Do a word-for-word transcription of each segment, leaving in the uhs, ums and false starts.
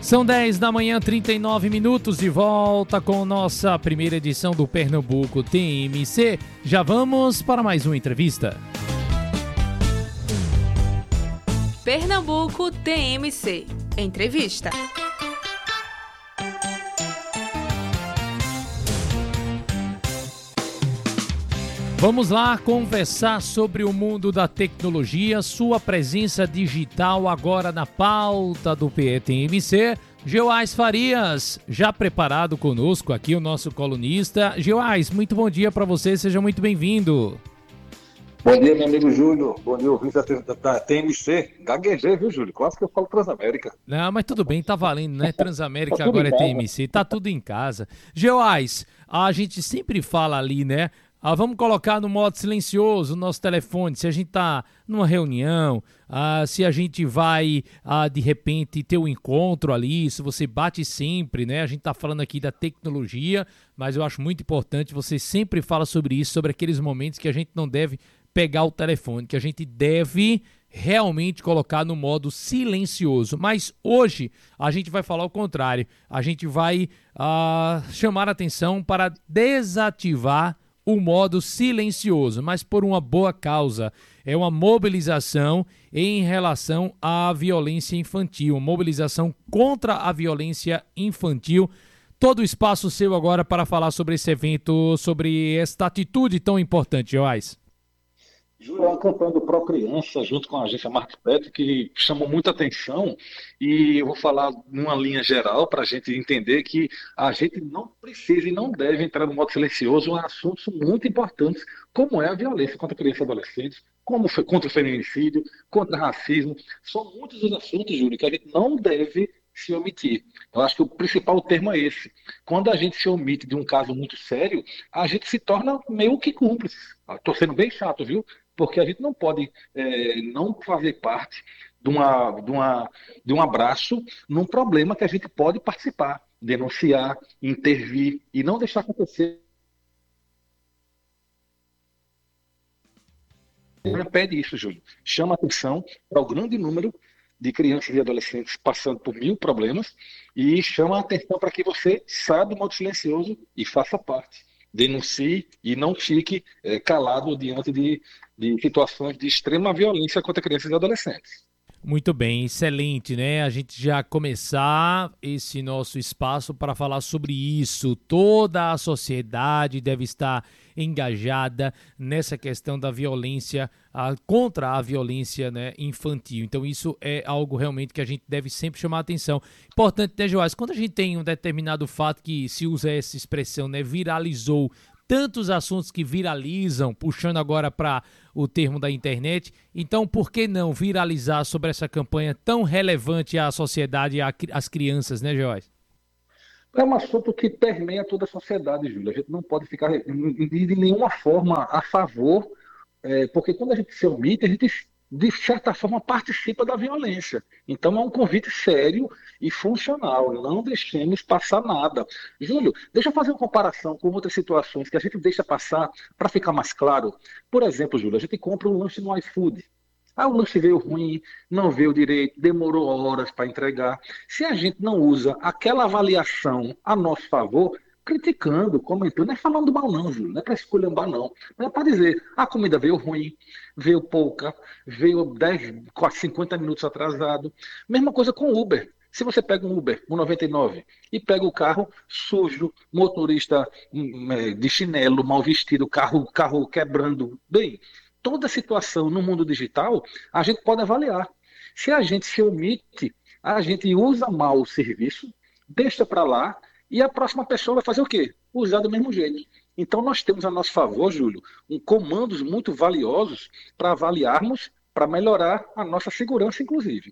São dez da manhã, trinta e nove minutos, de volta com nossa primeira edição do Pernambuco T M C. Já vamos para mais uma entrevista. Pernambuco T M C. Entrevista. Vamos lá conversar sobre o mundo da tecnologia, sua presença digital agora na pauta do P T M C. Geoás Farias, já preparado conosco aqui, o nosso colunista. Geoás, muito bom dia para você, seja muito bem-vindo. Bom dia, meu amigo Júlio. Bom dia, ouvinte da, da T M C. Gaguejei, viu, Júlio? Quase que eu falo Transamérica. Não, mas tudo bem, tá valendo, né? Transamérica agora é T M C, tá tudo em casa. Geoás, a gente sempre fala ali, né? Ah, vamos colocar no modo silencioso o nosso telefone, se a gente tá numa reunião, ah, se a gente vai, ah, de repente, ter um encontro ali, se você bate sempre, né? A gente tá falando aqui da tecnologia, mas eu acho muito importante, você sempre fala sobre isso, sobre aqueles momentos que a gente não deve pegar o telefone, que a gente deve realmente colocar no modo silencioso. Mas hoje a gente vai falar o contrário, a gente vai ah, chamar a atenção para desativar o modo silencioso, mas por uma boa causa. É uma mobilização em relação à violência infantil, uma mobilização contra a violência infantil. Todo o espaço seu agora para falar sobre esse evento, sobre esta atitude tão importante, Joás. Júlio, é uma campanha do Procriança, junto com a agência Marketplace, que chamou muita atenção, e eu vou falar numa linha geral para a gente entender que a gente não precisa e não deve entrar no modo silencioso em assuntos muito importantes, como é a violência contra crianças e adolescentes, como foi contra o feminicídio, contra o racismo. São muitos os assuntos, Júlio, que a gente não deve se omitir. Eu acho que o principal termo é esse. Quando a gente se omite de um caso muito sério, a gente se torna meio que cúmplice. Estou sendo bem chato, viu? Porque a gente não pode é, não fazer parte de, uma, de, uma, de um abraço num problema que a gente pode participar, denunciar, intervir e não deixar acontecer. Pede isso, Júlio. Chama atenção para o grande número de crianças e adolescentes passando por mil problemas e chama a atenção para que você saia do modo silencioso e faça parte. Denuncie e não fique é, calado diante de, de situações de extrema violência contra crianças e adolescentes. Muito bem, excelente, né? A gente já começar esse nosso espaço para falar sobre isso. Toda a sociedade deve estar engajada nessa questão da violência, a, contra a violência, né, infantil. Então isso é algo realmente que a gente deve sempre chamar a atenção. Importante, né, Joás? Quando a gente tem um determinado fato que se usa essa expressão, né, viralizou, tantos assuntos que viralizam, puxando agora para o termo da internet, então por que não viralizar sobre essa campanha tão relevante à sociedade e às crianças, né, Joás? É um assunto que permeia toda a sociedade, Júlio. A gente não pode ficar de nenhuma forma a favor, é, porque quando a gente se omite, a gente, de certa forma, participa da violência. Então é um convite sério e funcional. Não deixemos passar nada. Júlio, deixa eu fazer uma comparação com outras situações que a gente deixa passar para ficar mais claro. Por exemplo, Júlio, a gente compra um lanche no iFood. Ah, o lanche veio ruim, não veio direito, demorou horas para entregar. Se a gente não usa aquela avaliação a nosso favor, criticando, comentando, não é falando mal não, Júlio, não é para esculhambar não. Não é para dizer, a comida veio ruim, veio pouca, veio dez, quase cinquenta minutos atrasado. Mesma coisa com o Uber. Se você pega um Uber, um noventa e nove, e pega o carro sujo, motorista de chinelo, mal vestido, carro, carro quebrando, bem... Toda situação no mundo digital, a gente pode avaliar. Se a gente se omite, a gente usa mal o serviço, deixa para lá, e a próxima pessoa vai fazer o quê? Usar do mesmo jeito. Então nós temos a nosso favor, Júlio, um comandos muito valiosos para avaliarmos, para melhorar a nossa segurança, inclusive.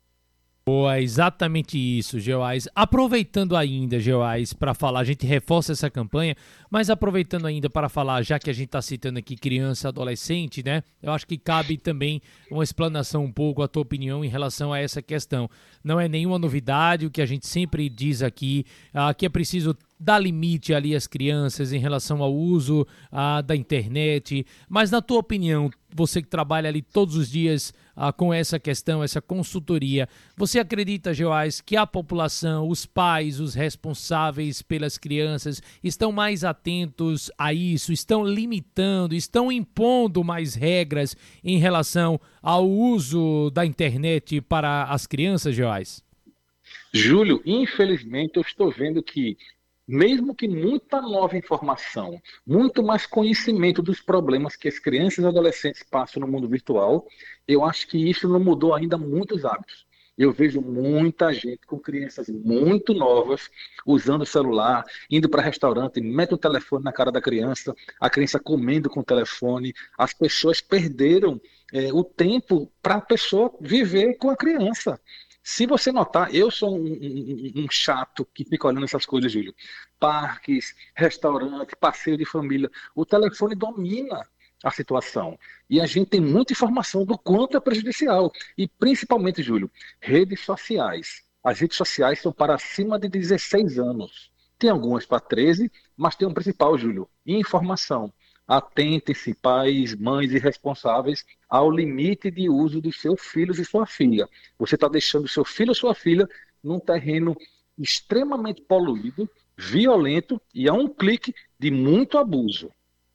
Boa, exatamente isso, Geoás. Aproveitando ainda, Geoás, para falar, a gente reforça essa campanha, mas aproveitando ainda para falar, já que a gente está citando aqui criança, adolescente, né? Eu acho que cabe também uma explanação um pouco a tua opinião em relação a essa questão. Não é nenhuma novidade o que a gente sempre diz aqui, ah, que é preciso dá limite ali às crianças em relação ao uso ah, da internet, mas na tua opinião, você que trabalha ali todos os dias ah, com essa questão, essa consultoria, você acredita, Geoás, que a população, os pais, os responsáveis pelas crianças estão mais atentos a isso, estão limitando, estão impondo mais regras em relação ao uso da internet para as crianças, Geoás? Júlio, infelizmente eu estou vendo que mesmo que muita nova informação, muito mais conhecimento dos problemas que as crianças e adolescentes passam no mundo virtual, eu acho que isso não mudou ainda muitos hábitos. Eu vejo muita gente com crianças muito novas usando o celular, indo para restaurante, mete o telefone na cara da criança, a criança comendo com o telefone. As pessoas perderam é, o tempo para a pessoa viver com a criança. Se você notar, eu sou um, um, um chato que fica olhando essas coisas, Júlio. Parques, restaurante, passeio de família. O telefone domina a situação. E a gente tem muita informação do quanto é prejudicial. E principalmente, Júlio, redes sociais. As redes sociais são para acima de dezesseis anos. Tem algumas para treze, mas tem um principal, Júlio, informação. Atentem-se, pais, mães e responsáveis, ao limite de uso dos seus filhos e sua filha. Você está deixando seu filho ou sua filha num terreno extremamente poluído, violento e a um clique de muito abuso.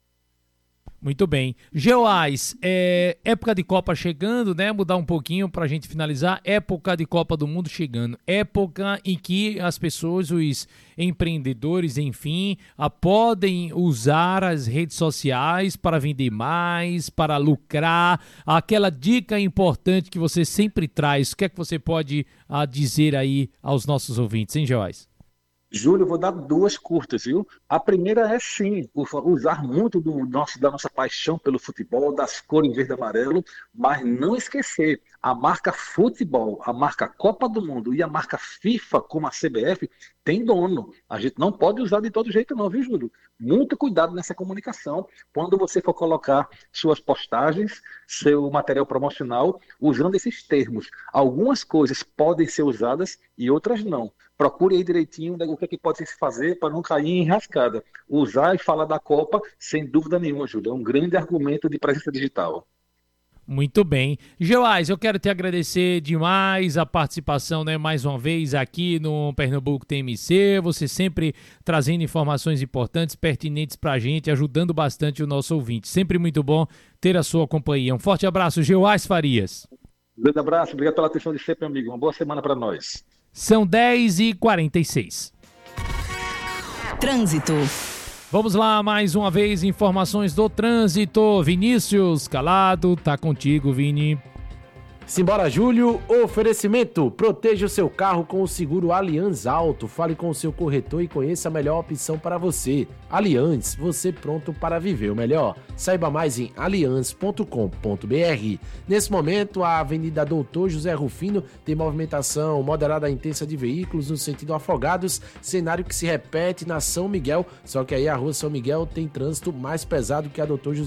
Muito bem. Geoás, é, época de Copa chegando, né? Mudar um pouquinho para a gente finalizar. Época de Copa do Mundo chegando. Época em que as pessoas, os empreendedores, enfim, a, podem usar as redes sociais para vender mais, para lucrar. Aquela dica importante que você sempre traz. O que é que você pode a, dizer aí aos nossos ouvintes, hein, Geoás? Júlio, eu vou dar duas curtas, viu? A primeira é sim, usar muito do nosso, da nossa paixão pelo futebol, das cores verde e amarelo, mas não esquecer, a marca futebol, a marca Copa do Mundo e a marca FIFA, como a C B F, tem dono. A gente não pode usar de todo jeito não, viu, Júlio? Muito cuidado nessa comunicação, quando você for colocar suas postagens, seu material promocional, usando esses termos. Algumas coisas podem ser usadas e outras não. Procure aí direitinho o que, é que pode se fazer para não cair em rascada. Usar e falar da Copa, sem dúvida nenhuma, Júlio. É um grande argumento de presença digital. Muito bem. Geoás, eu quero te agradecer demais a participação, né, mais uma vez aqui no Pernambuco T M C. Você sempre trazendo informações importantes, pertinentes para a gente, ajudando bastante o nosso ouvinte. Sempre muito bom ter a sua companhia. Um forte abraço, Geoás Farias. Um grande abraço, obrigado pela atenção de sempre, amigo. Uma boa semana para nós. São dez e quarenta e seis. Trânsito. Vamos lá, mais uma vez, informações do trânsito. Vinícius Calado, tá contigo, Vini. Simbora, Júlio. Oferecimento. Proteja o seu carro com o seguro Allianz Auto. Fale com o seu corretor e conheça a melhor opção para você. Allianz, você pronto para viver o melhor. Saiba mais em allianz ponto com ponto b r. Nesse momento, a Avenida Doutor José Rufino tem movimentação moderada intensa de veículos no sentido Afogados, cenário que se repete na São Miguel, só que aí a Rua São Miguel tem trânsito mais pesado que a Doutor José